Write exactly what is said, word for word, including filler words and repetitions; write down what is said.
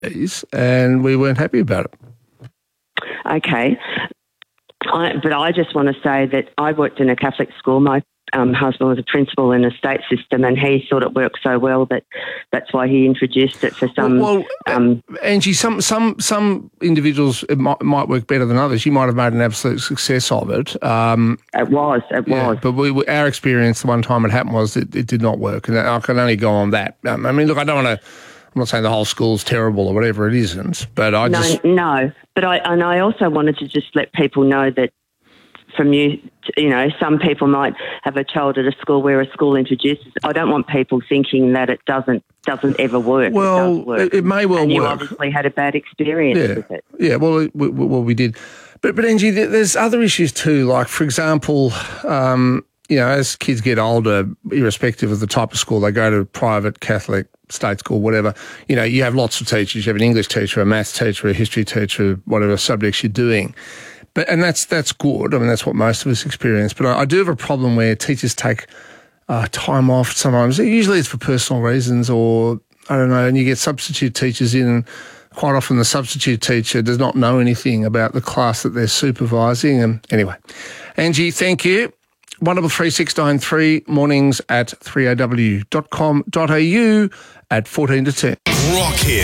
and we weren't happy about it. Okay. I, but I just want to say that I worked in a Catholic school. My um, husband was a principal in a state system, and he thought it worked so well that that's why he introduced it for some... Well, well um, Angie, some some some individuals, it might, might work better than others. You might have made an absolute success of it. Um, it was, it yeah, was. But we, our experience the one time it happened was it, it did not work, and I can only go on that. Um, I mean, look, I don't want to... I'm not saying the whole school's terrible or whatever, it isn't, but I no, just... No, but I, and I also wanted to just let people know that from you, you know, some people might have a child at a school where a school introduces. I don't want people thinking that it doesn't doesn't ever work. Well, it, does work. it, it may well and you work. You obviously had a bad experience yeah. with it. Yeah, well, we, we, well, we did. But, but Angie, there's other issues too, like, for example... Um, you know, as kids get older, irrespective of the type of school, they go to private, Catholic, state school, whatever, you know, you have lots of teachers. You have an English teacher, a maths teacher, a history teacher, whatever subjects you're doing. But and that's that's good. I mean, that's what most of us experience. But I, I do have a problem where teachers take uh, time off sometimes. Usually it's for personal reasons or, I don't know, and you get substitute teachers in, and quite often the substitute teacher does not know anything about the class that they're supervising. And anyway, Angie, thank you. one double three six nine three, mornings at three a w dot com dot a u at fourteen to ten. Rock here.